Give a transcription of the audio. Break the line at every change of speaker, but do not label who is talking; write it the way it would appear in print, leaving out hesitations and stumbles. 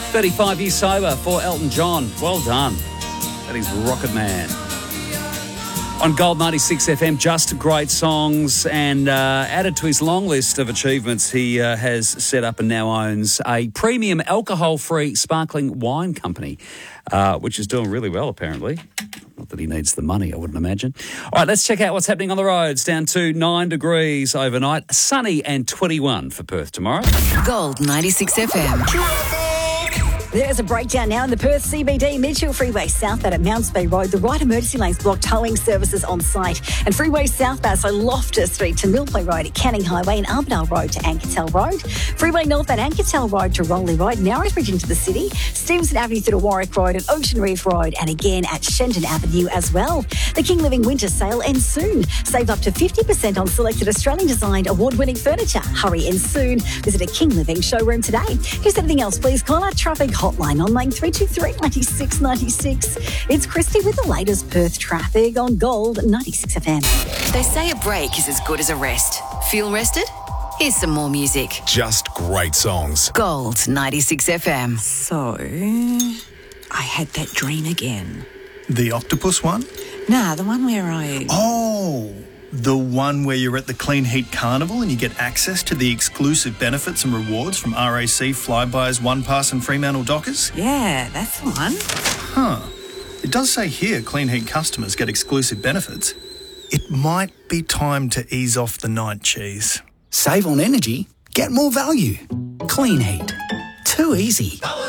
35 years sober for Elton John. Well done. That is Rocket Man. On Gold 96 FM, just great songs, and added to his long list of achievements, he has set up and now owns a premium alcohol-free sparkling wine company, which is doing really well, apparently. Not that he needs the money, I wouldn't imagine. All right, let's check out what's happening on the roads. Down to 9 degrees overnight, sunny and 21 for Perth tomorrow.
Gold 96 FM.
There's a breakdown now in the Perth CBD Mitchell Freeway southbound at Mounts Bay Road. The right emergency lanes block, towing services on site. And freeway southbound, so Loftus Street to Millplay Road at Canning Highway and Armadale Road to Ankertel Road. Freeway northbound Ankertel Road to Rowley Road, Narrowsbridge into the city, Stevenson Avenue through to Warwick Road and Ocean Reef Road, and again at Shenton Avenue as well. The King Living Winter Sale ends soon. Save up to 50% on selected Australian designed award-winning furniture. Hurry in soon. Visit a King Living showroom today. Here's anything else, please call our traffic hotline on line 323 96 96. It's Christy with the latest Perth traffic on Gold 96 FM.
They say a break is as good as a rest. Feel rested? Here's some more music.
Just great songs.
Gold 96 FM.
So, I had that dream again.
The octopus one?
Nah, the one where I...
Oh, the one where you're at the Clean Heat Carnival and you get access to the exclusive benefits and rewards from RAC, Flybuys, OnePass and Fremantle Dockers?
Yeah, that's the one.
Huh. It does say here Clean Heat customers get exclusive benefits. It might be time to ease off the night cheese.
Save on energy, get more value. Clean Heat. Too easy.